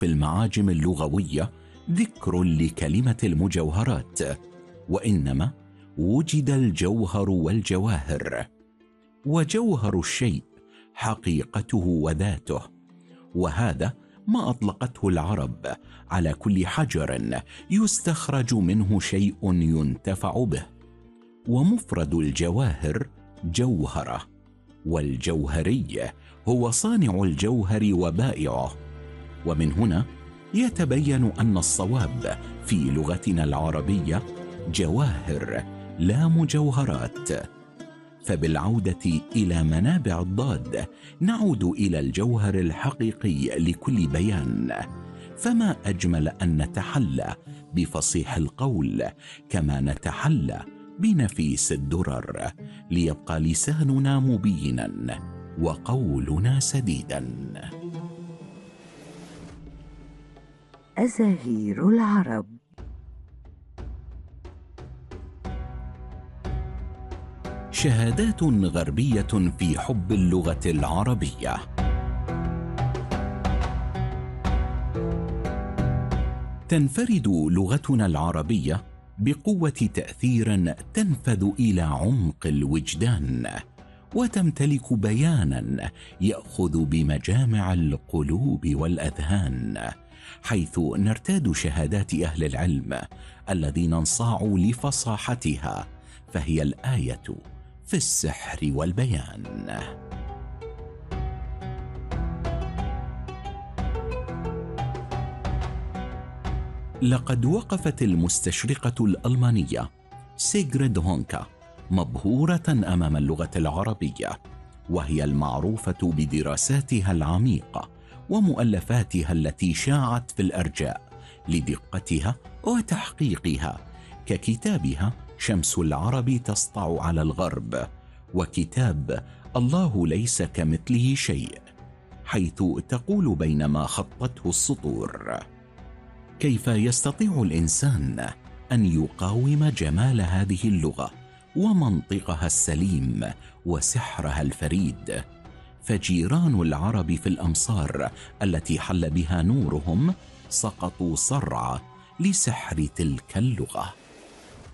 في المعاجم اللغوية ذكر لكلمة المجوهرات، وإنما وجد الجوهر والجواهر، وجوهر الشيء حقيقته وذاته، وهذا ما أطلقته العرب على كل حجر يستخرج منه شيء ينتفع به. ومفرد الجواهر جوهرة، والجوهري هو صانع الجوهر وبائعه. ومن هنا يتبين أن الصواب في لغتنا العربية جواهر لا مجوهرات. فبالعودة إلى منابع الضاد نعود إلى الجوهر الحقيقي لكل بيان. فما أجمل أن نتحلى بفصيح القول كما نتحلى بنفيس الدرر، ليبقى لساننا مبينا وقولنا سديدا. أزاهير العرب. شهادات غربية في حب اللغة العربية. تنفرد لغتنا العربية بقوة تأثير تنفذ إلى عمق الوجدان، وتمتلك بيانا يأخذ بمجامع القلوب والأذهان، حيث نرتاد شهادات أهل العلم الذين انصاعوا لفصاحتها، فهي الآية في السحر والبيان. لقد وقفت المستشرقة الألمانية سيغريد هونكا مبهورة أمام اللغة العربية، وهي المعروفة بدراساتها العميقة ومؤلفاتها التي شاعت في الأرجاء لدقتها وتحقيقها، ككتابها شمس العرب تسطع على الغرب، وكتاب الله ليس كمثله شيء، حيث تقول بينما خطته السطور: كيف يستطيع الإنسان أن يقاوم جمال هذه اللغة ومنطقها السليم وسحرها الفريد؟ فجيران العرب في الأمصار التي حل بها نورهم سقطوا صرعى لسحر تلك اللغة.